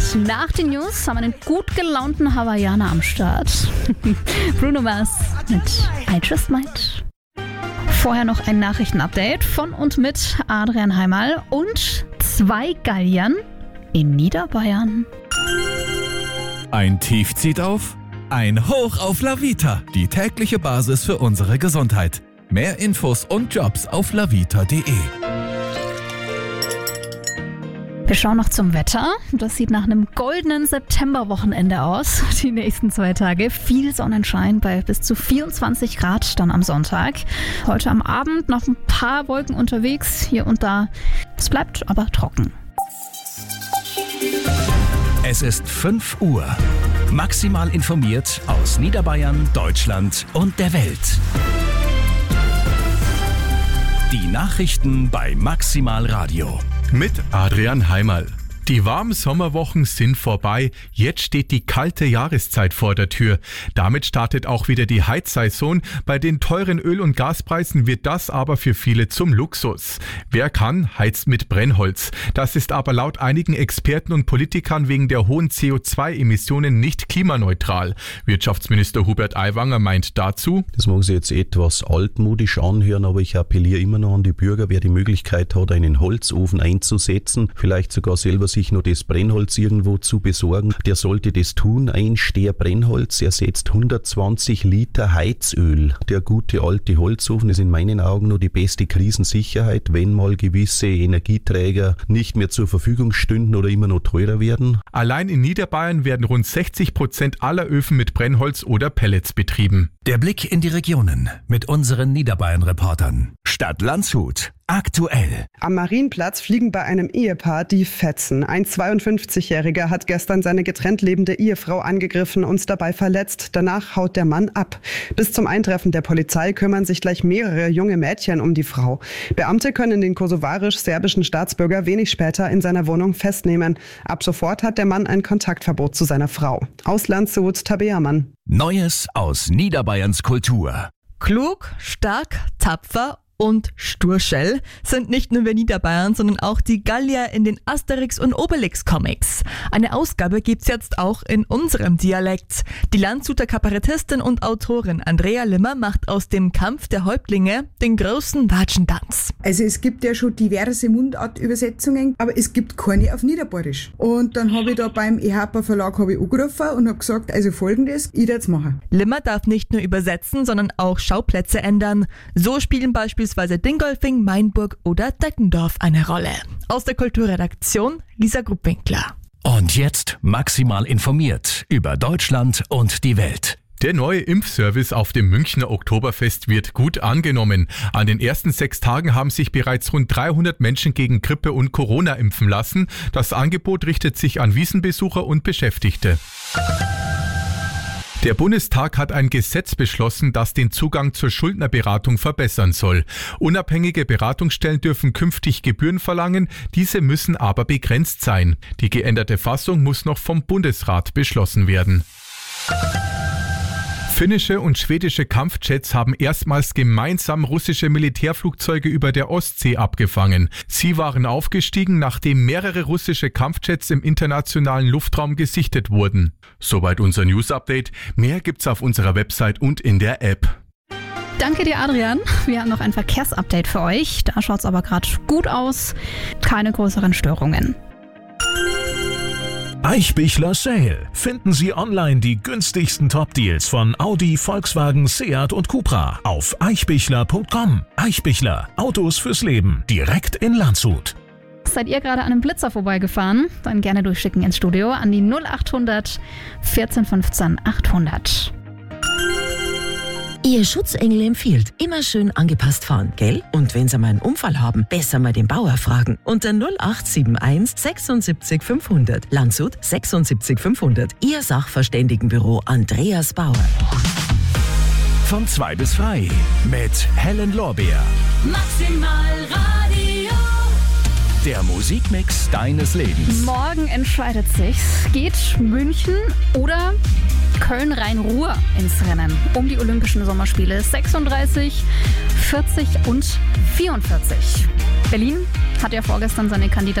nach den News haben wir einen gut gelaunten Hawaiianer am Start. Bruno Mars mit I Just Might. Vorher noch ein Nachrichtenupdate von und mit Adrian Heimal und 2 Galliern in Niederbayern. Ein Tief zieht auf, ein Hoch auf La Vita, die tägliche Basis für unsere Gesundheit. Mehr Infos und Jobs auf lavita.de. Wir schauen noch zum Wetter. Das sieht nach einem goldenen Septemberwochenende aus. Die nächsten 2 Tage viel Sonnenschein bei bis zu 24 Grad dann am Sonntag. Heute am Abend noch ein paar Wolken unterwegs, hier und da. Es bleibt aber trocken. Es ist 5 Uhr. Maximal informiert aus Niederbayern, Deutschland und der Welt. Die Nachrichten bei Maximal Radio. Mit Adrian Heimal. Die warmen Sommerwochen sind vorbei. Jetzt steht die kalte Jahreszeit vor der Tür. Damit startet auch wieder die Heizsaison. Bei den teuren Öl- und Gaspreisen wird das aber für viele zum Luxus. Wer kann, heizt mit Brennholz. Das ist aber laut einigen Experten und Politikern wegen der hohen CO2-Emissionen nicht klimaneutral. Wirtschaftsminister Hubert Aiwanger meint dazu: Das mag sich jetzt etwas altmodisch anhören, aber ich appelliere immer noch an die Bürger, wer die Möglichkeit hat, einen Holzofen einzusetzen, vielleicht sogar selber sich nur das Brennholz irgendwo zu besorgen, der sollte das tun. Ein Steher Brennholz ersetzt 120 Liter Heizöl. Der gute alte Holzofen ist in meinen Augen nur die beste Krisensicherheit, wenn mal gewisse Energieträger nicht mehr zur Verfügung stünden oder immer noch teurer werden. Allein in Niederbayern werden rund 60% aller Öfen mit Brennholz oder Pellets betrieben. Der Blick in die Regionen mit unseren Niederbayern-Reportern. Stadt Landshut. Aktuell. Am Marienplatz fliegen bei einem Ehepaar die Fetzen. Ein 52-Jähriger hat gestern seine getrennt lebende Ehefrau angegriffen und dabei verletzt. Danach haut der Mann ab. Bis zum Eintreffen der Polizei kümmern sich gleich mehrere junge Mädchen um die Frau. Beamte können den kosovarisch-serbischen Staatsbürger wenig später in seiner Wohnung festnehmen. Ab sofort hat der Mann ein Kontaktverbot zu seiner Frau. Aus Landshut, Tabea Mann. Neues aus Niederbayerns Kultur. Klug, stark, tapfer und sturschell sind nicht nur wir Niederbayern, sondern auch die Gallier in den Asterix- und Obelix-Comics. Eine Ausgabe gibt's jetzt auch in unserem Dialekt. Die Landshuter Kabarettistin und Autorin Andrea Limmer macht aus dem Kampf der Häuptlinge den großen Watschentanz. Also es gibt ja schon diverse Mundartübersetzungen, aber es gibt keine auf Niederbayerisch. Und dann habe ich da beim EHPA Verlag angerufen und habe gesagt, also Folgendes, ich werde es machen. Limmer darf nicht nur übersetzen, sondern auch Schauplätze ändern. So spielen beispielsweise Dingolfing, Mainburg oder Deckendorf eine Rolle. Aus der Kulturredaktion Lisa Gruppwinkler. Und jetzt maximal informiert über Deutschland und die Welt. Der neue Impfservice auf dem Münchner Oktoberfest wird gut angenommen. An den ersten 6 Tagen haben sich bereits rund 300 Menschen gegen Grippe und Corona impfen lassen. Das Angebot richtet sich an Wiesenbesucher und Beschäftigte. Der Bundestag hat ein Gesetz beschlossen, das den Zugang zur Schuldnerberatung verbessern soll. Unabhängige Beratungsstellen dürfen künftig Gebühren verlangen, diese müssen aber begrenzt sein. Die geänderte Fassung muss noch vom Bundesrat beschlossen werden. Finnische und schwedische Kampfjets haben erstmals gemeinsam russische Militärflugzeuge über der Ostsee abgefangen. Sie waren aufgestiegen, nachdem mehrere russische Kampfjets im internationalen Luftraum gesichtet wurden. Soweit unser News-Update. Mehr gibt's auf unserer Website und in der App. Danke dir, Adrian. Wir haben noch ein Verkehrsupdate für euch. Da schaut's aber gerade gut aus. Keine größeren Störungen. Eichbichler Sale. Finden Sie online die günstigsten Top-Deals von Audi, Volkswagen, Seat und Cupra auf eichbichler.com. Eichbichler. Autos fürs Leben. Direkt in Landshut. Seid ihr gerade an einem Blitzer vorbeigefahren? Dann gerne durchschicken ins Studio an die 0800 14 15 800. Ihr Schutzengel empfiehlt, immer schön angepasst fahren, gell? Und wenn Sie mal einen Unfall haben, besser mal den Bauer fragen. Unter 0871 76 500. Landshut 76 500. Ihr Sachverständigenbüro Andreas Bauer. Von 2 bis 3 mit Helen Lorbeer. Maximal Radio. Der Musikmix deines Lebens. Morgen entscheidet sich's. Geht München oder Köln-Rhein-Ruhr ins Rennen um die Olympischen Sommerspiele 36, 40 und 44. Berlin hat ja vorgestern seine Kandidatur